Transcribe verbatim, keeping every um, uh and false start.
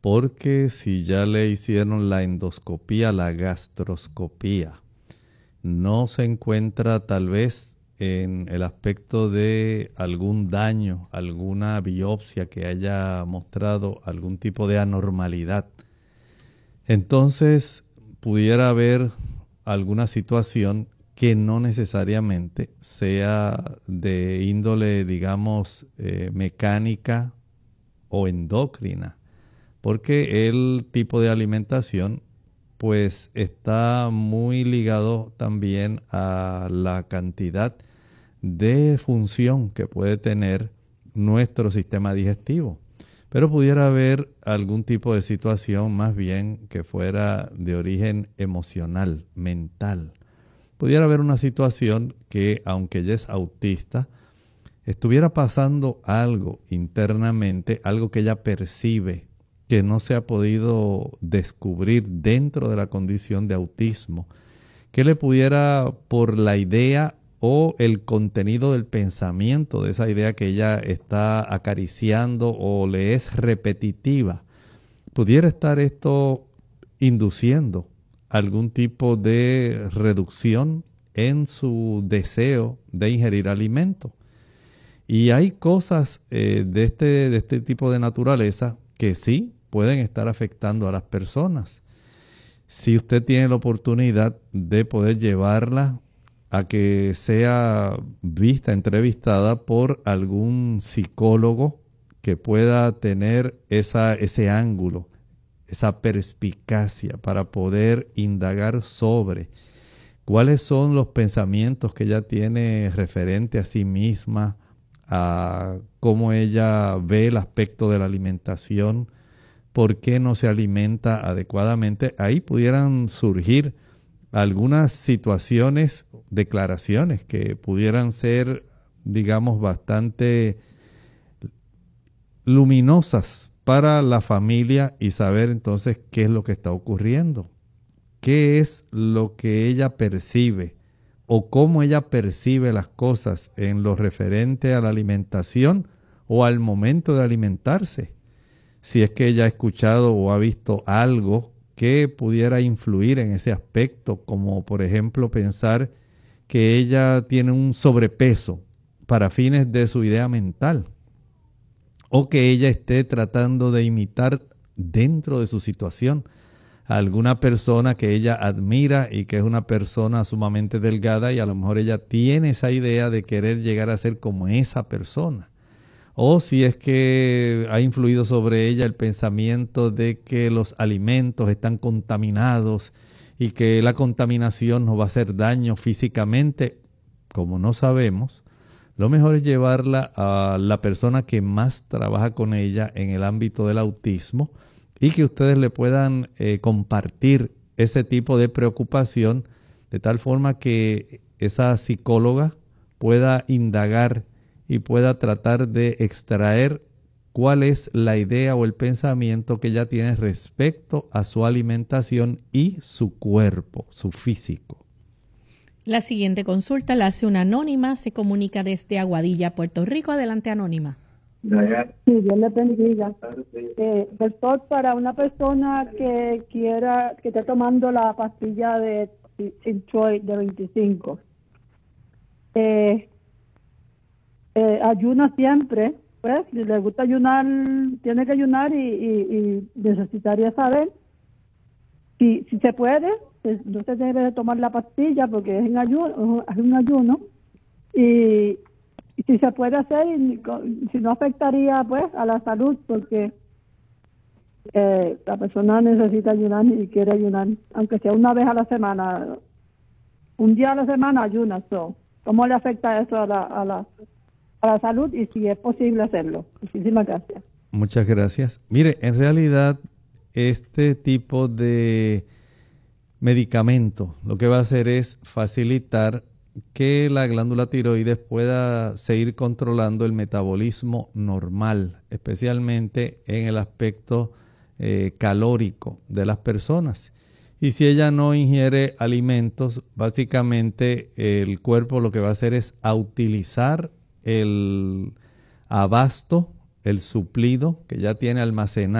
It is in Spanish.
porque si ya le hicieron la endoscopía, la gastroscopía, no se encuentra tal vez en el aspecto de algún daño, alguna biopsia que haya mostrado algún tipo de anormalidad, entonces pudiera haber alguna situación que no necesariamente sea de índole, digamos, eh, mecánica o endocrina, porque el tipo de alimentación pues está muy ligado también a la cantidad de función que puede tener nuestro sistema digestivo. Pero pudiera haber algún tipo de situación más bien que fuera de origen emocional, mental. Pudiera haber una situación que, aunque ella es autista, estuviera pasando algo internamente, algo que ella percibe, que no se ha podido descubrir dentro de la condición de autismo, que le pudiera, por la idea o el contenido del pensamiento de esa idea que ella está acariciando o le es repetitiva, pudiera estar esto induciendo algún tipo de reducción en su deseo de ingerir alimento. Y hay cosas eh, de, este, de este tipo de naturaleza que sí pueden estar afectando a las personas. Si usted tiene la oportunidad de poder llevarla a que sea vista, entrevistada por algún psicólogo que pueda tener esa, ese ángulo, esa perspicacia para poder indagar sobre cuáles son los pensamientos que ella tiene referente a sí misma, a cómo ella ve el aspecto de la alimentación, por qué no se alimenta adecuadamente. Ahí pudieran surgir algunas situaciones, declaraciones que pudieran ser, digamos, bastante luminosas para la familia y saber entonces qué es lo que está ocurriendo, qué es lo que ella percibe o cómo ella percibe las cosas en lo referente a la alimentación o al momento de alimentarse. Si es que ella ha escuchado o ha visto algo que pudiera influir en ese aspecto, como por ejemplo pensar que ella tiene un sobrepeso para fines de su idea mental, o que ella esté tratando de imitar dentro de su situación a alguna persona que ella admira y que es una persona sumamente delgada, y a lo mejor ella tiene esa idea de querer llegar a ser como esa persona. O si es que ha influido sobre ella el pensamiento de que los alimentos están contaminados y que la contaminación nos va a hacer daño físicamente. Como no sabemos, lo mejor es llevarla a la persona que más trabaja con ella en el ámbito del autismo y que ustedes le puedan eh, compartir ese tipo de preocupación, de tal forma que esa psicóloga pueda indagar y pueda tratar de extraer cuál es la idea o el pensamiento que ella tiene respecto a su alimentación y su cuerpo, su físico. La siguiente consulta la hace una anónima, se comunica desde Aguadilla, Puerto Rico. Adelante, anónima. Sí, Dios le bendiga. Eh, doctor, para una persona que quiera, que esté tomando la pastilla de Synthroid de veinticinco, eh, Eh, ayuna siempre, pues, si le gusta ayunar, tiene que ayunar y, y, y necesitaría saber si, si se puede, pues, no se debe de tomar la pastilla porque es, en ayuno, es un ayuno, y, y si se puede hacer, y, si no afectaría pues a la salud, porque eh, la persona necesita ayunar y quiere ayunar, aunque sea una vez a la semana, un día a la semana ayuna. So, ¿cómo le afecta eso a la, a la a la salud y si es posible hacerlo? Muchísimas gracias. Muchas gracias. Mire, en realidad este tipo de medicamento lo que va a hacer es facilitar que la glándula tiroides pueda seguir controlando el metabolismo normal, especialmente en el aspecto eh, calórico de las personas. Y si ella no ingiere alimentos, básicamente el cuerpo lo que va a hacer es a utilizar el abasto, el suplido que ya tiene almacenado